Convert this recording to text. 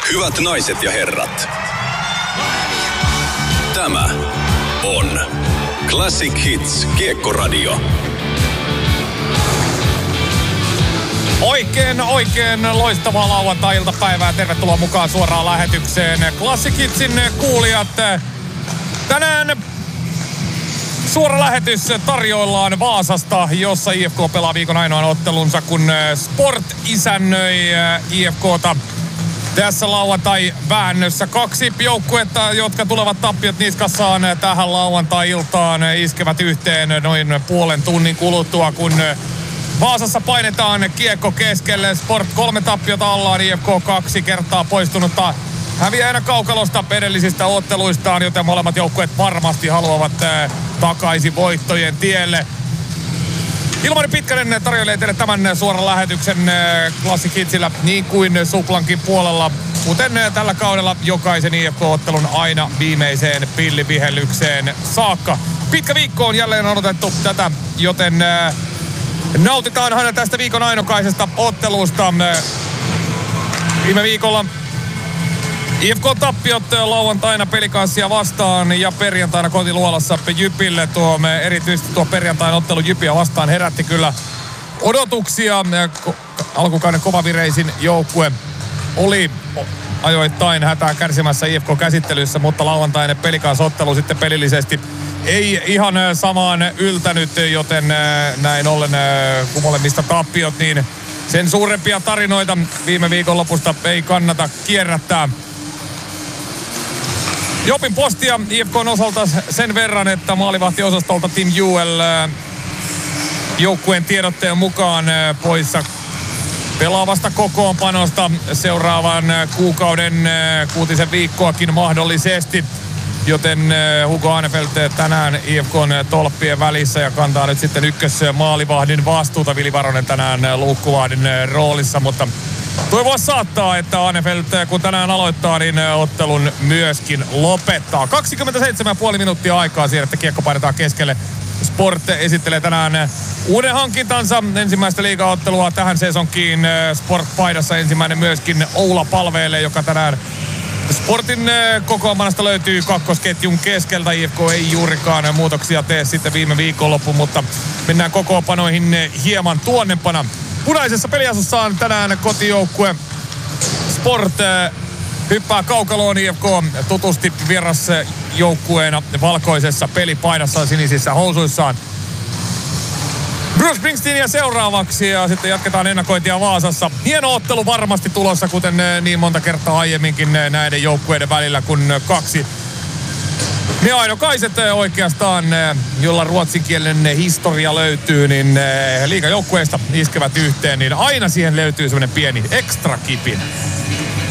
Hyvät naiset ja herrat, tämä on Classic Hits Kiekkoradio. Oikein loistavaa lauantai-iltapäivää. Tervetuloa mukaan suoraan lähetykseen. Classic Hitsin kuulijat. Tänään suora lähetys tarjoillaan Vaasasta, jossa IFK pelaa viikon ainoan ottelunsa, kun Sport isännöi IFKta tässä lauantai-väännössä. Kaksi joukkuetta, jotka tulevat tappiot niskassaan tähän lauantai-iltaan, iskevät yhteen noin puolen tunnin kuluttua, kun Vaasassa painetaan kiekko keskelle. Sport 3 tappiota allaan, IFK 2 kertaa poistunutta häviäjänä kaukalosta edellisistä otteluistaan, joten molemmat joukkueet varmasti haluavat takaisin voittojen tielle. Ilmari Pitkänen tarjoilee teille tämän suoran lähetyksen Classic Hitsillä, niin kuin Suplankin puolella, kuten tällä kaudella jokaisen IFK-ottelun aina viimeiseen pillivihellykseen saakka. Pitkä viikko on jälleen odotettu tätä, joten nautitaanhan tästä viikon ainokaisesta ottelusta. Viime viikolla IFK-tappiot lauantaina Pelikanssia vastaan ja perjantaina kotiluolassa Jypille. Erityisesti tuo perjantain ottelu Jypiä vastaan herätti kyllä odotuksia. Alkukauden kovavireisin joukkue oli ajoittain hätää kärsimässä IFK-käsittelyssä, mutta lauantainen Pelikans-ottelu sitten pelillisesti ei ihan samaan yltänyt, joten näin ollen kun molemmista tappiot, niin sen suurempia tarinoita viime viikonlopusta ei kannata kierrättää. Jopin postia IFK:n osalta sen verran, että maalivahtiosastolta Tim Juel joukkueen tiedotteen mukaan poissa pelaavasta kokoonpanosta seuraavan kuukauden 6 viikkoakin mahdollisesti. Joten Hugo Ahnefeldt tänään IFK:n tolppien välissä ja kantaa nyt sitten ykkösmaalivahdin vastuuta. Vili Varonen tänään luukkuvahdin roolissa, mutta toivoa saattaa, että Ahnefeldt kun tänään aloittaa, niin ottelun myöskin lopettaa. 27,5 minuuttia aikaa siihen, että kiekko painetaan keskelle. Sport esittelee tänään uuden hankintansa. Ensimmäistä liigaottelua tähän sesonkiin Sport-paidassa. Ensimmäinen myöskin Oula Palveelle, joka tänään Sportin kokoonpanosta löytyy kakkosketjun keskeltä. IFK ei juurikaan muutoksia tee sitten viime viikonloppuun, mutta mennään kokoonpanoihin hieman tuonnempana. Punaisessa peliasussa on tänään kotijoukkue. Sport hyppää kaukaloon, IFK tutusti vierasjoukkueena valkoisessa pelipaidassaan sinisissä housuissaan. Bruce Springsteenia seuraavaksi ja sitten jatketaan ennakointia Vaasassa. Hieno ottelu varmasti tulossa, kuten niin monta kertaa aiemminkin näiden joukkueiden välillä, kun kaksi ne ainokaiset oikeastaan, jolla ruotsinkielinen historia löytyy, niin liigajoukkueista iskevät yhteen, niin aina siihen löytyy semmoinen pieni ekstra kipin.